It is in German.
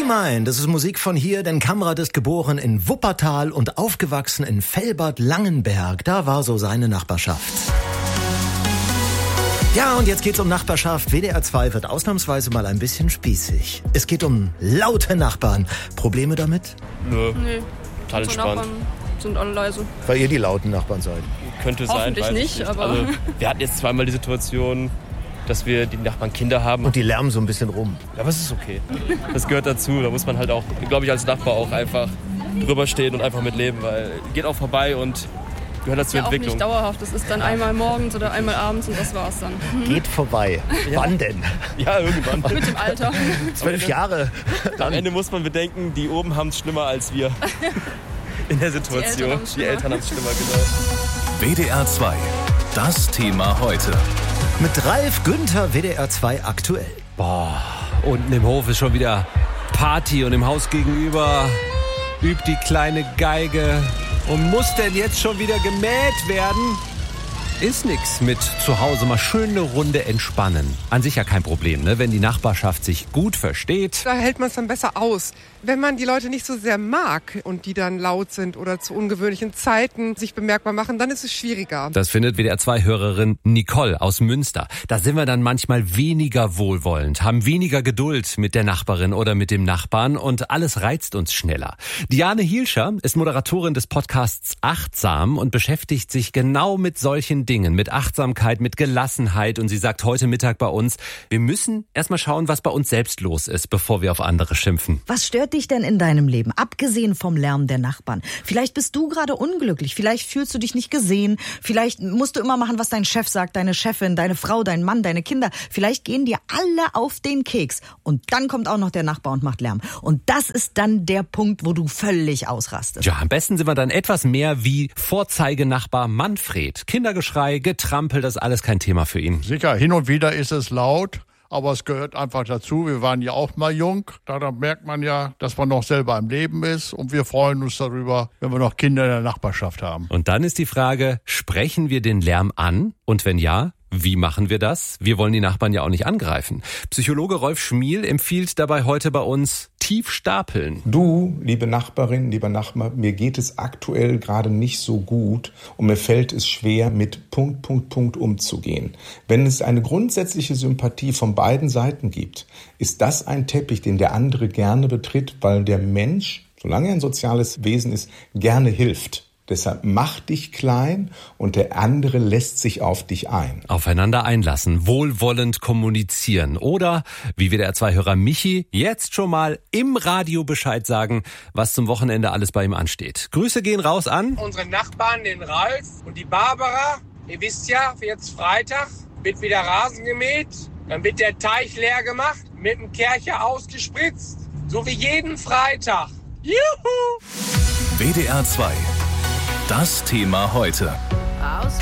mein, das ist Musik von hier, denn Kamrat ist geboren in Wuppertal und aufgewachsen in Velbert-Langenberg. Da war so seine Nachbarschaft. Ja, und jetzt geht's um Nachbarschaft. WDR 2 wird ausnahmsweise mal ein bisschen spießig. Es geht um laute Nachbarn. Probleme damit? Nö. Nee. Total entspannt. Nachbarn sind alle leise. Weil ihr die lauten Nachbarn seid. Könnte sein, Hoffentlich weiß nicht, ich aber... Also, wir hatten jetzt zweimal die Situation, dass wir die Nachbarn Kinder haben. Und die lärmen so ein bisschen rum. Ja, aber es ist okay. Das gehört dazu. Da muss man halt auch, glaube ich, als Nachbar auch einfach drüber stehen und einfach mitleben, weil geht auch vorbei und gehört dazu Ja, auch Entwicklung. nicht dauerhaft. Das ist dann einmal morgens oder einmal abends und das war's dann. Geht vorbei. Ja. Wann denn? Ja, irgendwann. Mit dem Alter. 12 Jahre. Am Ende muss man bedenken, die oben haben es schlimmer als wir. In der Situation. Die Eltern haben es schlimmer, genau. WDR 2. Das Thema heute. Mit Ralf Günther, WDR 2 aktuell. Boah, unten im Hof ist schon wieder Party und im Haus gegenüber übt die kleine Geige. Und muss denn jetzt schon wieder gemäht werden? Ist nix mit zu Hause mal schön eine Runde entspannen. An sich ja kein Problem, ne? Wenn die Nachbarschaft sich gut versteht. Da hält man es dann besser aus. Wenn man die Leute nicht so sehr mag und die dann laut sind oder zu ungewöhnlichen Zeiten sich bemerkbar machen, dann ist es schwieriger. Das findet WDR-2-Hörerin Nicole aus Münster. Da sind wir dann manchmal weniger wohlwollend, haben weniger Geduld mit der Nachbarin oder mit dem Nachbarn und alles reizt uns schneller. Diane Hielscher ist Moderatorin des Podcasts Achtsam und beschäftigt sich genau mit solchen Dingen, mit Achtsamkeit, mit Gelassenheit. Und sie sagt heute Mittag bei uns, wir müssen erstmal schauen, was bei uns selbst los ist, bevor wir auf andere schimpfen. Was stört dich denn in deinem Leben, abgesehen vom Lärm der Nachbarn? Vielleicht bist du gerade unglücklich, vielleicht fühlst du dich nicht gesehen, vielleicht musst du immer machen, was dein Chef sagt, deine Chefin, deine Frau, dein Mann, deine Kinder. Vielleicht gehen dir alle auf den Keks und dann kommt auch noch der Nachbar und macht Lärm. Und das ist dann der Punkt, wo du völlig ausrastest. Ja, am besten sind wir dann etwas mehr wie Vorzeigenachbar Manfred. Kindergeschrei, Getrampel, das ist alles kein Thema für ihn. Sicher, hin und wieder ist es laut, aber es gehört einfach dazu. Wir waren ja auch mal jung. Daran merkt man ja, dass man noch selber im Leben ist. Und wir freuen uns darüber, wenn wir noch Kinder in der Nachbarschaft haben. Und dann ist die Frage, sprechen wir den Lärm an? Und wenn ja, wie machen wir das? Wir wollen die Nachbarn ja auch nicht angreifen. Psychologe Rolf Schmiel empfiehlt dabei heute bei uns, tief stapeln. Du, liebe Nachbarin, lieber Nachbar, mir geht es aktuell gerade nicht so gut und mir fällt es schwer, mit ... umzugehen. Wenn es eine grundsätzliche Sympathie von beiden Seiten gibt, ist das ein Teppich, den der andere gerne betritt, weil der Mensch, solange er ein soziales Wesen ist, gerne hilft. Deshalb mach dich klein und der andere lässt sich auf dich ein. Aufeinander einlassen, wohlwollend kommunizieren oder, wie WDR-2-Hörer Michi, jetzt schon mal im Radio Bescheid sagen, was zum Wochenende alles bei ihm ansteht. Grüße gehen raus an unsere Nachbarn, den Ralf und die Barbara. Ihr wisst ja, jetzt Freitag wird wieder Rasen gemäht, dann wird der Teich leer gemacht, mit dem Kercher ausgespritzt, so wie jeden Freitag. Juhu! WDR 2. Das Thema heute.